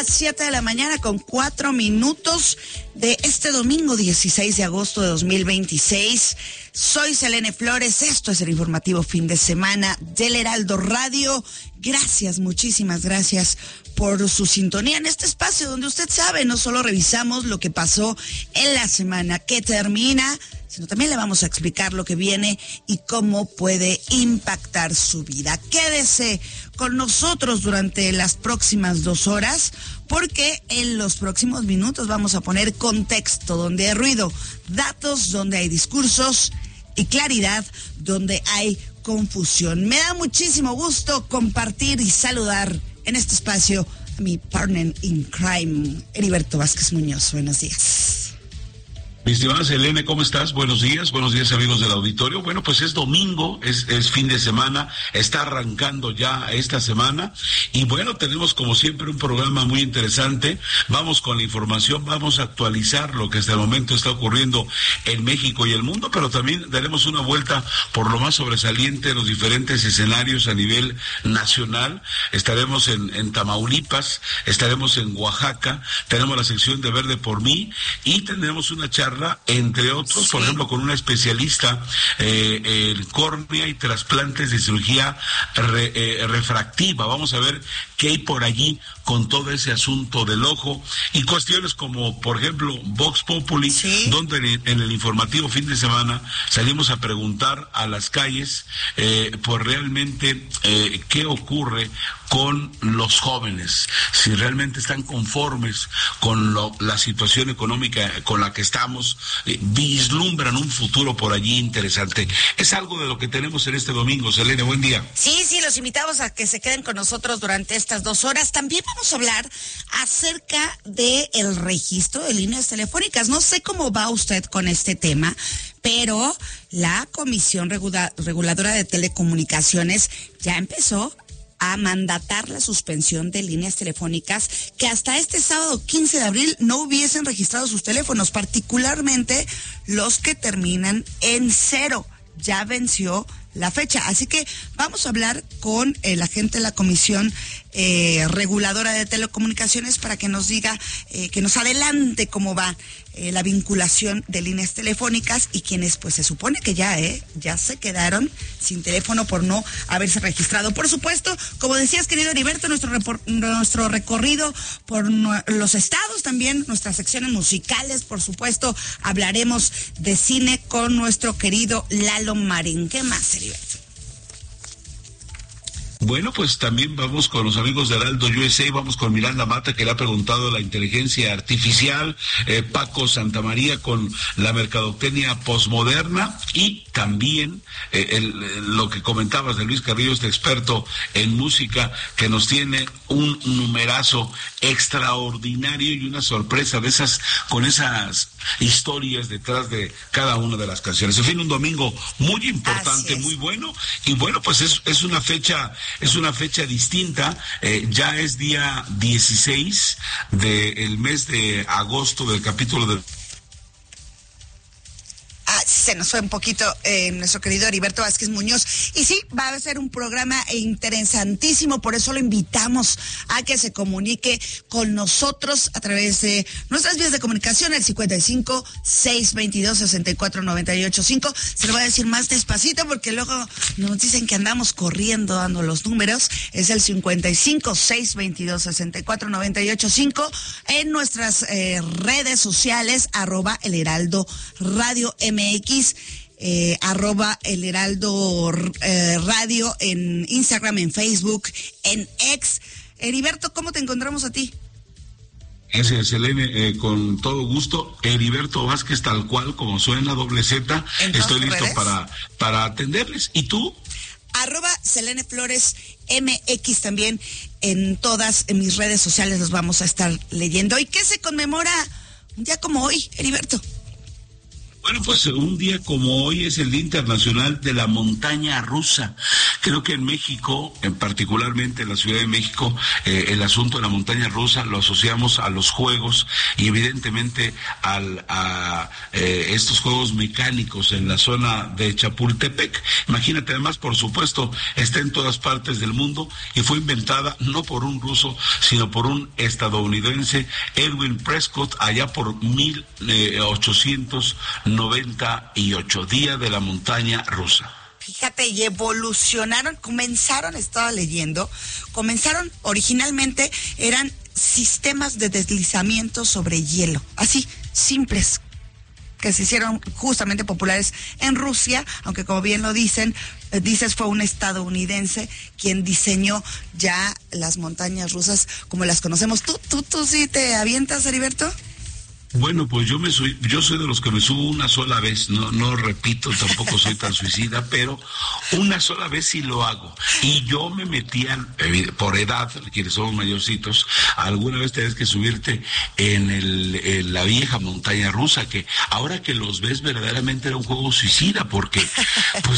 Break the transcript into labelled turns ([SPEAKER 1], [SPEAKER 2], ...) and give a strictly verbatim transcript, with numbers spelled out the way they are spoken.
[SPEAKER 1] las siete de la mañana con cuatro minutos de este domingo dieciséis de agosto de dos mil veintiséis. Soy Selene Flores, esto es el informativo fin de semana del Heraldo Radio. Gracias, muchísimas gracias por su sintonía en este espacio donde usted sabe, no solo revisamos lo que pasó en la semana que termina, sino también le vamos a explicar lo que viene y cómo puede impactar su vida. Quédese con nosotros durante las próximas dos horas, porque en los próximos minutos vamos a poner contexto donde hay ruido, datos donde hay discursos y claridad donde hay confusión. Me da muchísimo gusto compartir y saludar en este espacio a mi partner in crime, Heriberto Vázquez Muñoz. Buenos días.
[SPEAKER 2] Mi estimada Selene, ¿cómo estás? Buenos días, buenos días amigos del auditorio. Bueno, pues es domingo, es, es fin de semana, está arrancando ya esta semana y bueno, tenemos como siempre un programa muy interesante. Vamos con la información, vamos a actualizar lo que hasta el momento está ocurriendo en México y el mundo, pero también daremos una vuelta por lo más sobresaliente de los diferentes escenarios a nivel nacional. Estaremos en, en Tamaulipas, estaremos en Oaxaca, tenemos la sección de Verde por Mí y tendremos una charla entre otros, sí. Por ejemplo, con una especialista eh, en córnea y trasplantes de cirugía re, eh, refractiva. Vamos a ver qué hay por allí con todo ese asunto del ojo y cuestiones como, por ejemplo, Vox Populi, ¿sí? Donde en, en el informativo fin de semana salimos a preguntar a las calles eh, por realmente eh, qué ocurre con los jóvenes, si realmente están conformes con lo, la situación económica con la que estamos, eh, vislumbran un futuro por allí interesante. Es algo de lo que tenemos en este domingo. Selene, buen día.
[SPEAKER 1] Sí, sí, los invitamos a que se queden con nosotros durante estas dos horas. También vamos a hablar acerca de el registro de líneas telefónicas. No sé cómo va usted con este tema, pero la Comisión Regula- Reguladora de Telecomunicaciones ya empezó a mandatar la suspensión de líneas telefónicas que hasta este sábado quince de abril no hubiesen registrado sus teléfonos, particularmente los que terminan en cero. Ya venció la fecha, así que vamos a hablar con el agente de la Comisión eh, Reguladora de Telecomunicaciones para que nos diga, eh, que nos adelante cómo va eh, la vinculación de líneas telefónicas y quienes pues se supone que ya, eh, ya se quedaron sin teléfono por no haberse registrado. Por supuesto, como decías, querido Heriberto, nuestro, repor- nuestro recorrido por no- los estados, también nuestras secciones musicales, por supuesto, hablaremos de cine con nuestro querido Lalo Marín. ¿Qué más, Heriberto?
[SPEAKER 2] Bueno, pues también vamos con los amigos de Heraldo U S A, vamos con Miranda Mata, que le ha preguntado la inteligencia artificial, eh, Paco Santamaría con la mercadotecnia posmoderna y también eh, el, lo que comentabas de Luis Carrillo, este experto en música, que nos tiene un numerazo extraordinario y una sorpresa de esas, con esas historias detrás de cada una de las canciones. En fin, un domingo muy importante, muy bueno, y bueno, pues es, es una fecha... Es una fecha distinta, eh, ya es día dieciséis del mes de agosto del capítulo de...
[SPEAKER 1] Ah, se nos fue un poquito eh, nuestro querido Heriberto Vázquez Muñoz. Y sí, va a ser un programa interesantísimo, por eso lo invitamos a que se comunique con nosotros a través de nuestras vías de comunicación, el cincuenta y cinco, seiscientos veintidós, sesenta y cuatro noventa y ocho cinco. Se lo voy a decir más despacito porque luego nos dicen que andamos corriendo dando los números. Es el cincuenta y cinco, seiscientos veintidós, sesenta y cuatro noventa y ocho cinco. En nuestras eh, redes sociales, arroba el Heraldo Radio M X, eh, arroba el Heraldo eh, Radio en Instagram, en Facebook, en X. Heriberto, ¿cómo te encontramos a ti?
[SPEAKER 2] Ese es Selene, eh, con todo gusto. Heriberto Vázquez, tal cual como suena, doble Z. Estoy listo redes? para para atenderles. ¿Y tú?
[SPEAKER 1] Arroba Selene Flores M X también en todas en mis redes sociales los vamos a estar leyendo. ¿Y qué se conmemora un día como hoy, Heriberto?
[SPEAKER 2] Bueno, pues un día como hoy es el Día Internacional de la Montaña Rusa, Creo que en México, en particularmente en la Ciudad de México, eh, el asunto de la montaña rusa lo asociamos a los juegos y evidentemente al, a eh, estos juegos mecánicos en la zona de Chapultepec. Imagínate, además, por supuesto, está en todas partes del mundo y fue inventada no por un ruso, sino por un estadounidense, Edwin Prescott, allá por mil ochocientos noventa y ocho, Día de la Montaña Rusa.
[SPEAKER 1] Fíjate, y evolucionaron, comenzaron, estaba leyendo, comenzaron originalmente, eran sistemas de deslizamiento sobre hielo, así, simples, que se hicieron justamente populares en Rusia, aunque como bien lo dicen, eh, dices, fue un estadounidense quien diseñó ya las montañas rusas como las conocemos. ¿Tú, tú, tú sí te avientas, Heriberto?
[SPEAKER 2] Bueno, pues yo me soy, yo soy de los que me subo una sola vez, no, no repito, tampoco soy tan suicida, pero una sola vez sí lo hago. Y yo me metía, por edad, quienes somos mayorcitos, alguna vez tenés que subirte en, el, en la vieja montaña rusa, que ahora que los ves verdaderamente era un juego suicida, porque pues